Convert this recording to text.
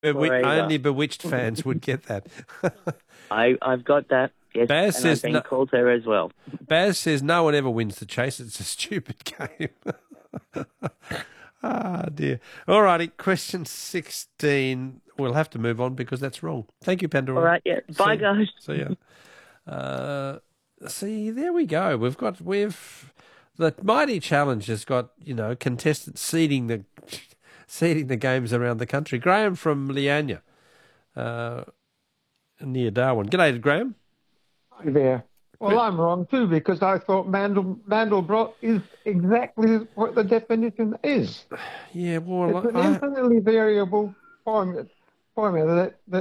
forever. Only Bewitched fans would get that. I've got that. Yes, Baz and says I've been no, called her as well. Baz says no one ever wins the chase. It's a stupid game. Ah, dear. All righty, question 16. We'll have to move on because that's wrong. Thank you, Pandora. All right, yeah. Bye, guys. See ya. See, there we go. We've the Mighty Challenge has got, contestants seeding the games around the country. Graham from Leanya, near Darwin. G'day, Graham. Hi there. Well, I'm wrong too because I thought Mandelbrot is exactly what the definition is. Yeah, well, It's an infinitely variable formula that